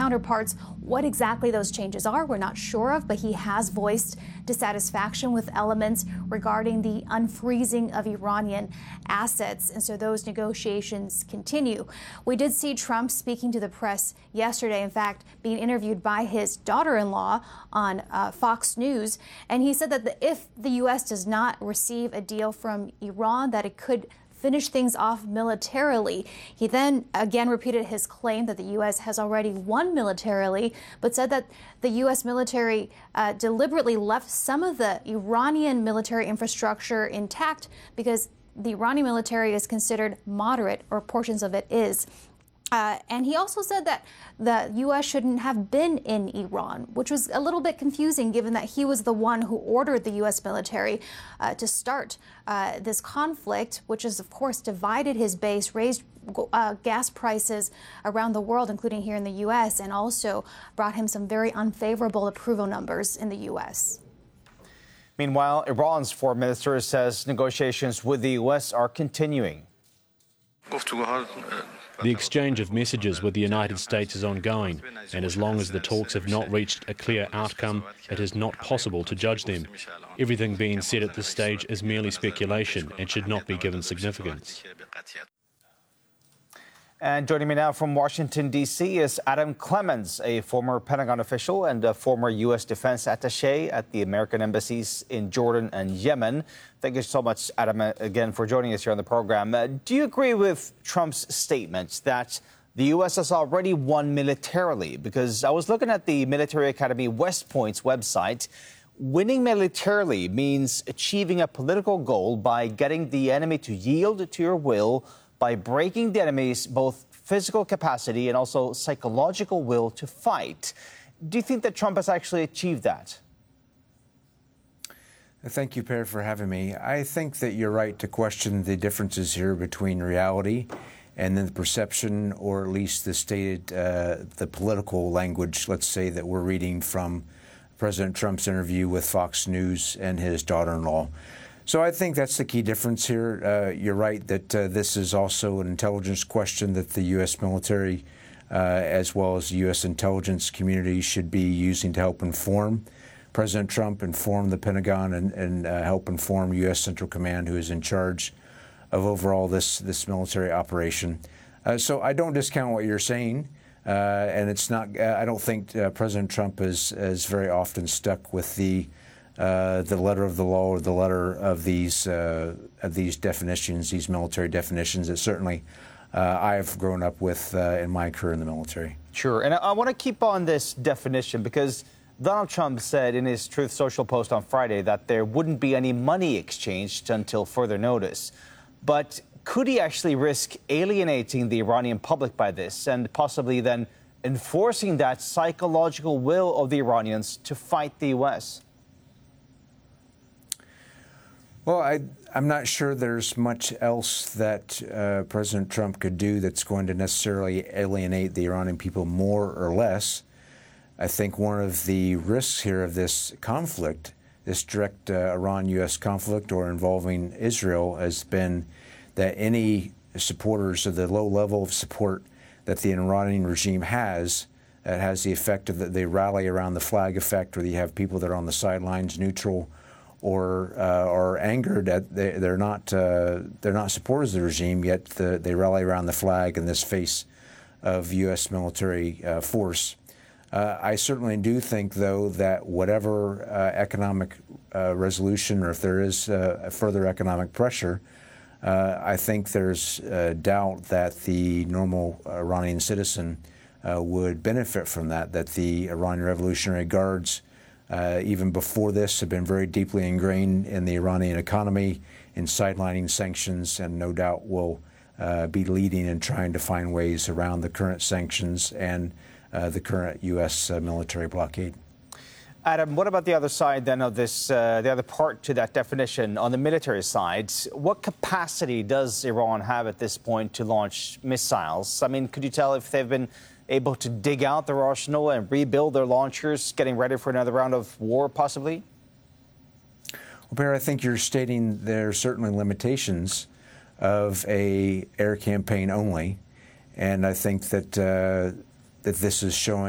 counterparts. What exactly those changes are, we're not sure of, but he has voiced dissatisfaction with elements regarding the unfreezing of Iranian assets. And so those negotiations continue. We did see Trump speaking to the press yesterday, in fact, being interviewed by his daughter-in-law on Fox News. And he said that if the U.S. does not receive a deal from Iran, that it could finish things off militarily. He then again repeated his claim that the U.S. has already won militarily, but said that the U.S. military deliberately left some of the Iranian military infrastructure intact because the Iranian military is considered moderate, or portions of it is. And he also said that the U.S. shouldn't have been in Iran, which was a little bit confusing given that he was the one who ordered the U.S. military to start this conflict, which has, of course, divided his base, raised gas prices around the world, including here in the U.S., and also brought him some very unfavorable approval numbers in the U.S. Meanwhile, Iran's foreign minister says negotiations with the U.S. are continuing. The exchange of messages with the United States is ongoing, and as long as the talks have not reached a clear outcome, it is not possible to judge them. Everything being said at this stage is merely speculation and should not be given significance. And joining me now from Washington, D.C. is Adam Clemens, a former Pentagon official and a former U.S. defense attaché at the American embassies in Jordan and Yemen. Thank you so much, Adam, again, for joining us here on the program. Do you agree with Trump's statement that the U.S. has already won militarily? Because I was looking at the Military Academy West Point's website. Winning militarily means achieving a political goal by getting the enemy to yield to your will, by breaking the enemy's both physical capacity and also psychological will to fight. Do you think that Trump has actually achieved that? Thank you, Per, for having me. I think that you're right to question the differences here between reality and then the perception, or at least the stated, the political language, let's say, that we're reading from President Trump's interview with Fox News and his daughter-in-law. So I think that's the key difference here. You're right that this is also an intelligence question that the U.S. military, as well as the U.S. intelligence community, should be using to help inform President Trump, inform the Pentagon, and help inform U.S. Central Command, who is in charge of overall this military operation. So I don't discount what you're saying, and it's not. I don't think President Trump is very often stuck with the letter of the law or the letter of these definitions, these military definitions that certainly I've grown up with in my career in the military. Sure. And I want to keep on this definition because Donald Trump said in his Truth Social post on Friday that there wouldn't be any money exchanged until further notice. But could he actually risk alienating the Iranian public by this and possibly then enforcing that psychological will of the Iranians to fight the U.S.? Well, I'm not sure there's much else that President Trump could do that's going to necessarily alienate the Iranian people more or less. I think one of the risks here of this conflict, this direct Iran-U.S. conflict or involving Israel, has been that any supporters of the low level of support that the Iranian regime has, that has the effect of that they rally around the flag effect, where you have people that are on the sidelines, neutral, or are angered that they're not supporters of the regime, yet they rally around the flag in this face of U.S. military force. I certainly do think, though, that whatever economic resolution, or if there is further economic pressure, I think there's doubt that the normal Iranian citizen would benefit from that, that the Iranian Revolutionary Guards, even before this, have been very deeply ingrained in the Iranian economy, in sidelining sanctions, and no doubt will be leading and trying to find ways around the current sanctions and the current U.S. military blockade. Adam, what about the other side then of this, the other part to that definition on the military side? What capacity does Iran have at this point to launch missiles? I mean, could you tell if they've been able to dig out their arsenal and rebuild their launchers, getting ready for another round of war, possibly? Well, Per, I think you're stating there are certainly limitations of a air campaign only, and I think that that this is showing